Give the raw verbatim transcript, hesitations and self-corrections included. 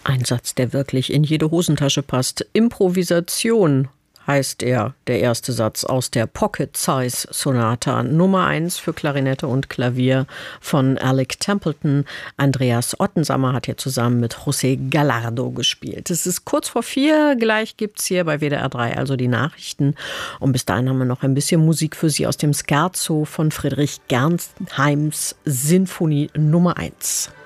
Ein Satz, der wirklich in jede Hosentasche passt. Improvisation heißt er, der erste Satz aus der Pocket Size Sonata Nummer eins für Klarinette und Klavier von Alec Templeton. Andreas Ottensammer hat hier zusammen mit José Gallardo gespielt. Es ist kurz vor vier, gleich gibt's hier bei W D R drei also die Nachrichten. Und bis dahin haben wir noch ein bisschen Musik für Sie aus dem Scherzo von Friedrich Gernheims Sinfonie Nummer eins.